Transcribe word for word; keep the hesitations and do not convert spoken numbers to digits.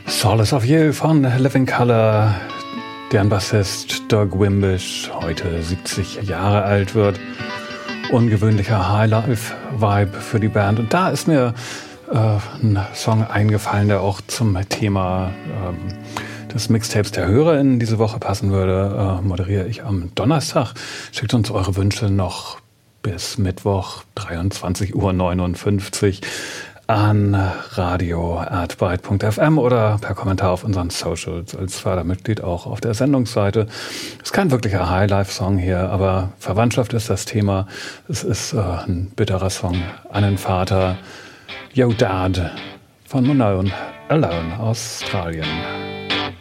Solace of You von Living Colour, deren Bassist Doug Wimbish heute siebzig Jahre alt wird. Ungewöhnlicher Highlife-Vibe für die Band. Und da ist mir äh, ein Song eingefallen, der auch zum Thema äh, des Mixtapes der HörerInnen diese Woche passen würde. Äh, moderiere ich am Donnerstag. Schickt uns eure Wünsche noch bis Mittwoch, dreiundzwanzig Uhr neunundfünfzig an radio at byte punkt f m oder per Kommentar auf unseren Socials, als Fördermitglied auch auf der Sendungsseite. Ist kein wirklicher Highlife-Song hier, aber Verwandtschaft ist das Thema. Es ist äh, ein bitterer Song an den Vater. Yo Dad von Malone Alone, Australien.